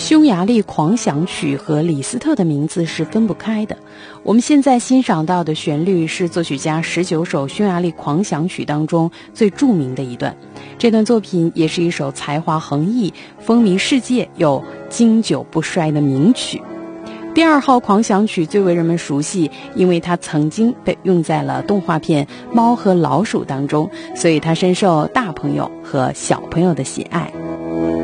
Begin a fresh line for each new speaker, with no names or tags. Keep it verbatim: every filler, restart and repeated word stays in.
匈牙利狂想曲和李斯特的名字是分不开的。我们现在欣赏到的旋律是作曲家十九首匈牙利狂想曲当中最著名的一段，这段作品也是一首才华横溢、风靡世界又经久不衰的名曲。第二号狂想曲最为人们熟悉，因为它曾经被用在了动画片《猫和老鼠》当中，所以它深受大朋友和小朋友的喜爱。